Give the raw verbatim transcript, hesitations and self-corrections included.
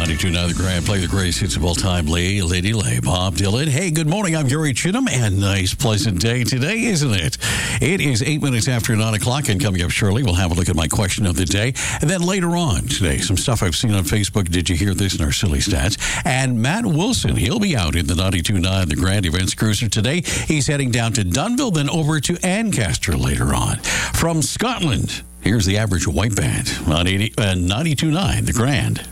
ninety-two point nine The Grand, play the greatest hits of all time. Lay, Lady Lay, Bob Dylan. Hey, good morning. I'm Gary Chittum, and nice, pleasant day today, isn't it? It is eight minutes after nine o'clock, and coming up shortly, we'll have a look at my question of the day. And then later on today, some stuff I've seen on Facebook. Did you hear this in our silly stats? And Matt Wilson, he'll be out in the ninety-two point nine The Grand Events Cruiser today. He's heading down to Dunville, then over to Ancaster later on. From Scotland, here's the Average White Band on eighty, uh, ninety-two point nine The Grand.